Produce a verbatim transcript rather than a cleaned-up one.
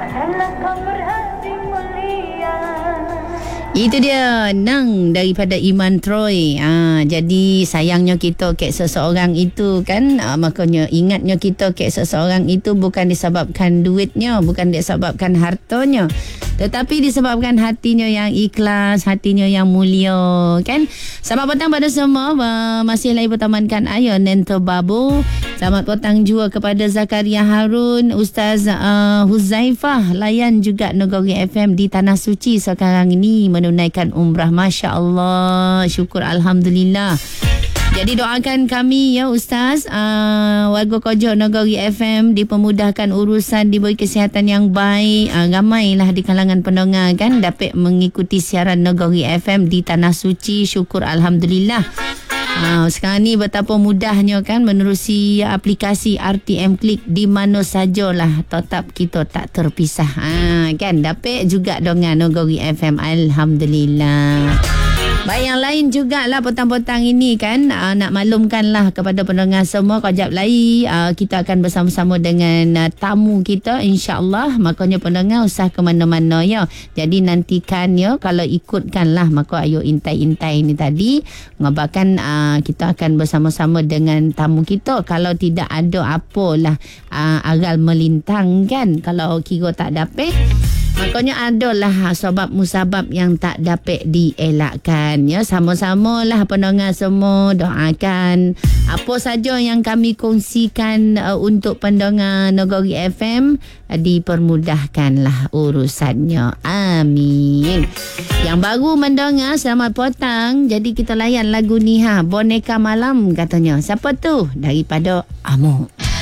Itu dia Nang daripada Iman Troy. Ha, jadi sayangnya kita kek seseorang itu kan, ha, makanya ingatnya kita kek seseorang itu bukan disebabkan duitnya, bukan disebabkan hartanya, tetapi disebabkan hatinya yang ikhlas, hatinya yang mulia kan. Selamat petang pada semua. Masih lagi bertemankan Ayo Nento Babu. Selamat petang juga kepada Zakaria Harun, Ustaz uh, Huzaifah layan juga Nagori F M di Tanah Suci sekarang ini menunaikan umrah. Masya Allah, syukur Alhamdulillah. Jadi doakan kami ya Ustaz, uh, warga Kojo Nagori F M dipermudahkan urusan, diberi kesihatan yang baik. Uh, ramailah di kalangan pendengar kan dapat mengikuti siaran Nagori F M di Tanah Suci. Syukur Alhamdulillah. Uh, sekarang ni betapa mudahnya kan menerusi aplikasi R T M Klik di mana sajalah, tetap kita tak terpisah. Uh, kan dapat juga dengan Nagori F M. Alhamdulillah. Baik, yang lain jugalah petang-petang ini kan, uh, nak maklumkanlah kepada pendengar semua, kejap lagi uh, kita akan bersama-sama dengan uh, tamu kita insya-Allah. Makanya pendengar usah ke mana-mana ya. Jadi nantikan ya, kalau ikutkanlah maka ayo intai-intai ni tadi ngabarkan uh, kita akan bersama-sama dengan tamu kita. Kalau tidak ada apalah uh, aral melintang kan, kalau kira tak dapat, makanya adalah sebab musabab yang tak dapat dielakkan ya. Sama-sama lah pendengar semua doakan apa saja yang kami kongsikan uh, untuk pendengar Nagori F M uh, dipermudahkanlah urusannya. Amin. Yang baru mendengar selamat petang. Jadi kita layan lagu ni ha, Boneka Malam katanya. Siapa tu? Daripada Amor.